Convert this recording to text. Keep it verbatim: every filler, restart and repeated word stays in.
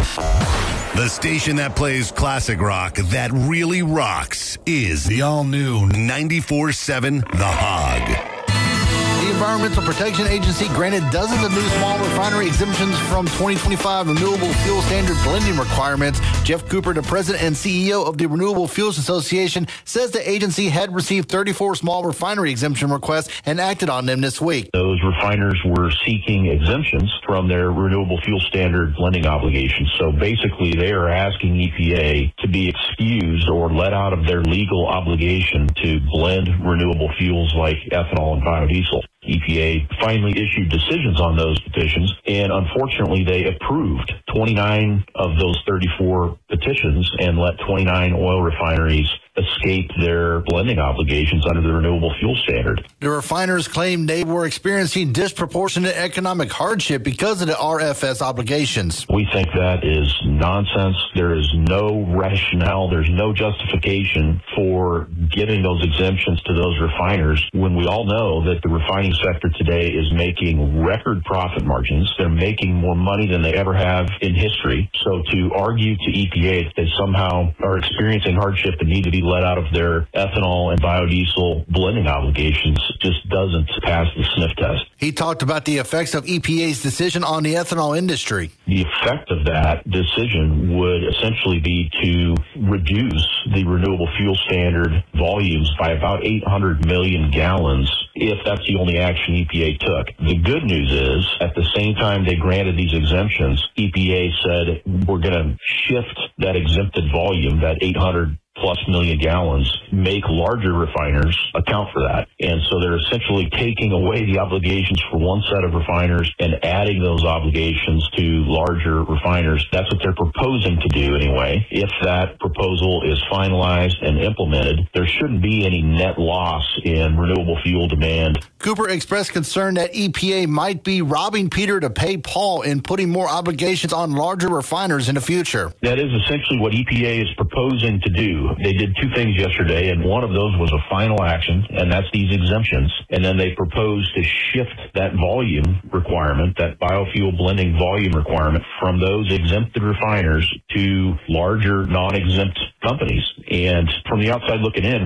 The station that plays classic rock that really rocks is the all-new ninety-four point seven The Hog. The Environmental Protection Agency granted dozens of new small refinery exemptions from twenty twenty-five renewable fuel standard blending requirements. Jeff Cooper, the president and C E O of the Renewable Fuels Association, says the agency had received thirty-four small refinery exemption requests and acted on them this week. Those refiners were seeking exemptions from their renewable fuel standard blending obligations. So basically, they are asking E P A to be excused or let out of their legal obligation to blend renewable fuels like ethanol and biodiesel. E P A finally issued decisions on those petitions, and unfortunately, they approved twenty-nine of those thirty-four petitions and let twenty-nine oil refineries escape their blending obligations under the renewable fuel standard. The refiners claimed they were experiencing disproportionate economic hardship because of the R F S obligations. We think that is nonsense. There is no rationale. There's no justification for giving those exemptions to those refiners when we all know that the refining sector today is making record profit margins. They're making more money than they ever have in history. So to argue to E P A that they somehow are experiencing hardship and need to be let out of their ethanol and biodiesel blending obligations just doesn't pass the sniff test. He talked about the effects of E P A's decision on the ethanol industry. The effect of that decision would essentially be to reduce the renewable fuel standard volumes by about eight hundred million gallons if that's the only action E P A took. The good news is, at the same time they granted these exemptions, E P A said we're going to shift that exempted volume, that eight hundred plus million gallons, make larger refiners account for that. And so they're essentially taking away the obligations for one set of refiners and adding those obligations to larger refiners. That's what they're proposing to do anyway. If that proposal is finalized and implemented, there shouldn't be any net loss in renewable fuel demand. Cooper expressed concern that E P A might be robbing Peter to pay Paul in putting more obligations on larger refiners in the future. That is essentially what E P A is proposing to do. They did two things yesterday, and one of those was a final action, and that's these exemptions. And then they proposed to shift that volume requirement, that biofuel blending volume requirement, from those exempted refiners to larger non-exempt companies. And from the outside looking in,